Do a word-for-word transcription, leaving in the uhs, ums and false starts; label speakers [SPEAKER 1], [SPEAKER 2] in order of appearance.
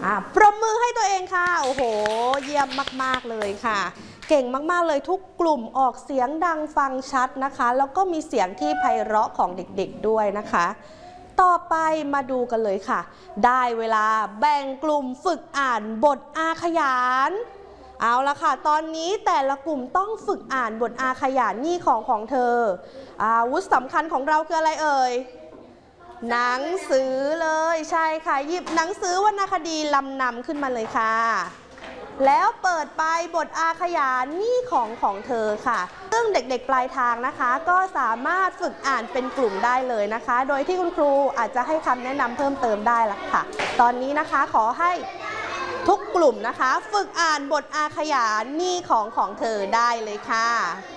[SPEAKER 1] อ่ะปรบมือให้ตัวเองค่ะโอ้โหเยี่ยมมากๆเลยค่ะเก่งมากๆเลยทุกกลุ่มออกเสียงดังฟังชัดนะคะแล้วก็มีเสียงที่ไพเราะของเด็กๆด้วยนะคะต่อไปมาดูกันเลยค่ะได้เวลาแบ่งกลุ่มฝึกอ่านบทอาขยานเอาละค่ะตอนนี้แต่ละกลุ่มต้องฝึกอ่านบทอาขยานนี่ของของเธออาวุธสำคัญของเราคืออะไรเอ่ยหนังสือเลยใช่ค่ะหยิบหนังสือวรรณคดีลำนำขึ้นมาเลยค่ะแล้วเปิดไปบทอาขยานนี่ของของเธอค่ะซึ่งเด็กๆปลายทางนะคะก็สามารถฝึกอ่านเป็นกลุ่มได้เลยนะคะโดยที่คุณครูอาจจะให้คำแนะนำเพิ่มเติมได้ละค่ะตอนนี้นะคะขอให้ทุกกลุ่มนะคะฝึกอ่านบทอาขยานนี่ของของเธอได้เลยค่ะ